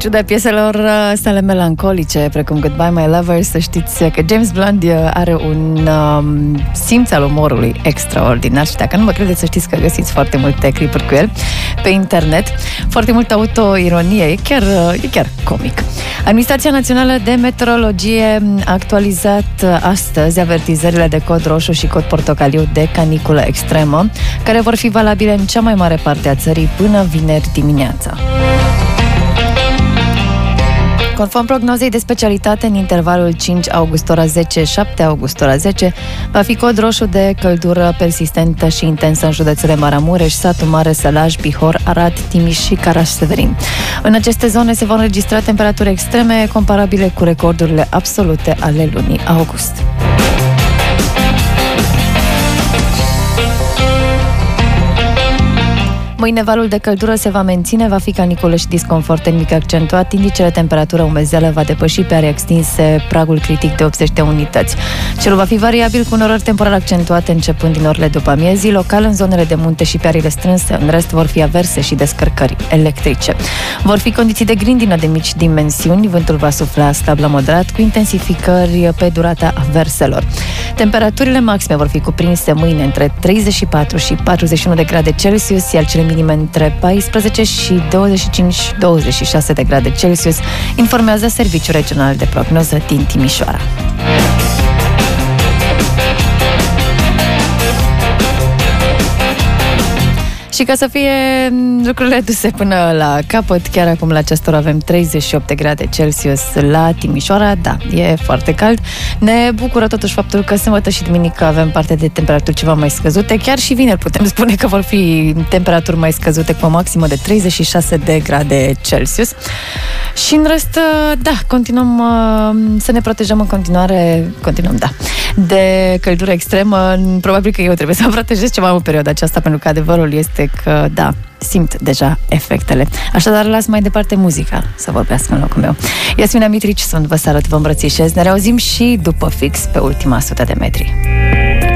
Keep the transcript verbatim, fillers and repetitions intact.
ciuda pieselor sale melancolice, precum Goodbye My Lover, să știți că James Blunt are un um, simț al umorului extraordinar și dacă nu mă credeți, să știți că găsiți foarte multe clipuri cu el pe internet. Foarte multă autoironie, e chiar, e chiar comic. Administrația Națională de Meteorologie a actualizat astăzi avertizările de cod roșu și cod portocaliu de caniculă extremă, care vor fi valabile în cea mai mare parte a țării până vineri dimineața. Conform prognozei de specialitate, în intervalul cinci august ora zece, șapte august ora zece, va fi cod roșu de căldură persistentă și intensă în județele Maramureș, Satu Mare, Sălaj, Bihor, Arad, Timiș și Caraș-Severin. În aceste zone se vor înregistra temperaturi extreme comparabile cu recordurile absolute ale lunii august. Mâine valul de căldură se va menține, va fi caniculă și disconfort termic accentuat. Indicele temperatură umezeală va depăși pe are extinse pragul critic de optzeci de unități. Cerul va fi variabil cu norări temporar accentuate începând din orele după amiezii, local în zonele de munte și pe arile strânse. În rest vor fi averse și descărcări electrice. Vor fi condiții de grindină de mici dimensiuni, vântul va sufla slab la moderat cu intensificări pe durata averselor. Temperaturile maxime vor fi cuprinse mâine între treizeci și patru și patruzeci și unu de grade Celsius, iar cele minime între paisprezece și douăzeci și cinci douăzeci și șase de grade Celsius, informează Serviciul Regional de Prognoză din Timișoara. Și ca să fie lucrurile duse până la capăt, chiar acum la această oră avem treizeci și opt de grade Celsius la Timișoara. Da, e foarte cald. Ne bucură totuși faptul că sâmbătă și duminică avem parte de temperaturi ceva mai scăzute. Chiar și vineri putem spune că vor fi temperaturi mai scăzute cu o maximă de treizeci și șase de grade Celsius. Și în rest, da, continuăm să ne protejăm în continuare, continuăm, da, de căldură extremă. Probabil că eu trebuie să mă protejez ceva în perioada aceasta, pentru că adevărul este că, da, simt deja efectele. Așadar, las mai departe muzica să vorbească în locul meu. Iasmina Mitrici sunt, vă salut, vă îmbrățișez. Ne reauzim și după fix pe ultima sută de metri.